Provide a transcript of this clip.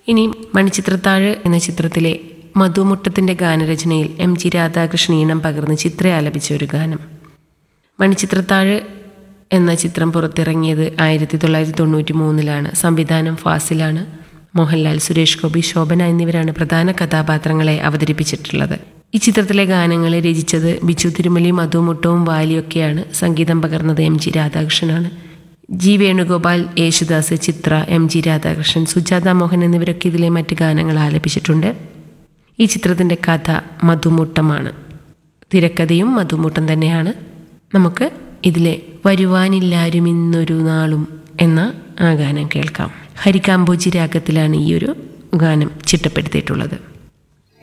ഇനി മണിച്ചിത്രത്താഴ് എന്ന ചിത്രത്തിലെ മധുമുട്ടത്തിൻ്റെ ഗാനരചനയിൽ MG രാധാകൃഷ്ണൻ ഈണം പകർന്ന് ചിത്ര ആലപിച്ച ഒരു ഗാനം. മണിച്ചിത്രത്താഴ് എന്ന ചിത്രം പുറത്തിറങ്ങിയത് 1993 സംവിധാനം ഫാസിലാണ്. മോഹൻലാൽ, സുരേഷ് ഗോപി, ശോഭന എന്നിവരാണ് പ്രധാന കഥാപാത്രങ്ങളെ അവതരിപ്പിച്ചിട്ടുള്ളത്. ഈ ചിത്രത്തിലെ ഗാനങ്ങൾ രചിച്ചത് ബിച്ചു തിരുമലി, മധുമുട്ടവും വാലിയൊക്കെയാണ്. സംഗീതം പകർന്നത് MG രാധാകൃഷ്ണനാണ്. G വേണുഗോപാൽ, യേശുദാസ്, ചിത്ര, MG രാധാകൃഷ്ണൻ, സുജാത മോഹൻ എന്നിവരൊക്കെ ഇതിലെ മറ്റ് ഗാനങ്ങൾ ആലപിച്ചിട്ടുണ്ട്. ഈ ചിത്രത്തിൻ്റെ കഥ മധുമുട്ടമാണ്. തിരക്കഥയും മധുമുട്ടം തന്നെയാണ്. നമുക്ക് ഇതിലെ വരുവാനില്ലാരും ഇന്നൊരു നാളും എന്ന ആ ഗാനം കേൾക്കാം. ഹരികാംബോജി രാഗത്തിലാണ് ഈ ഒരു ഗാനം ചിട്ടപ്പെടുത്തിയിട്ടുള്ളത്.